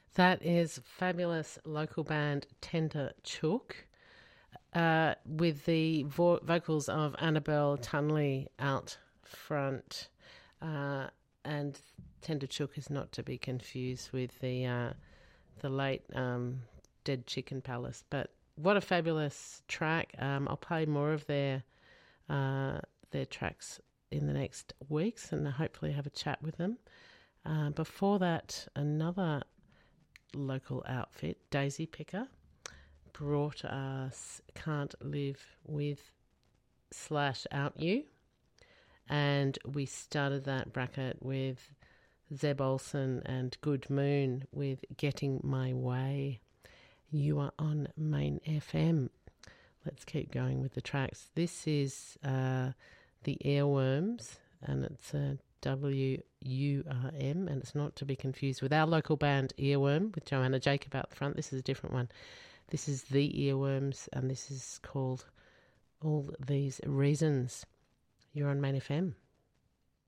That is fabulous local band Tender Chook with the vocals of Annabelle Tunley out front. And Tender Chook is not to be confused with the late Dead Chicken Palace. But what a fabulous track. I'll play more of their tracks in the next weeks and hopefully have a chat with them. Before that, another local outfit, Daisy Picker, brought us Can't Live With / Out You. And we started that bracket with Zeb Olsen and Good Moon with Getting My Way. You are on Main FM. Let's keep going with the tracks. This is the Earworms, and it's a WURM, and it's not to be confused with our local band Earworm with Joanna Jacob out the front. This is a different one. This is the Earworms, and this is called All These Reasons. You're on Main FM.